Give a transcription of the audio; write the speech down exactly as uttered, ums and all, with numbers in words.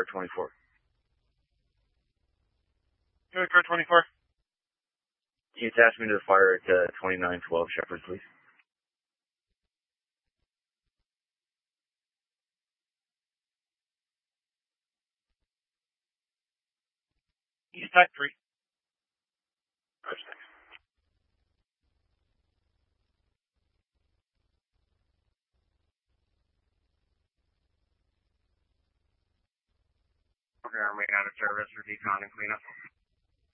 car twenty-four. Toyota car twenty-four. Can you attach me to the fire at uh, twenty-nine twelve Shepherd, please? East type three. First, thanks. Okay, I'm waiting out of service for decon and cleanup.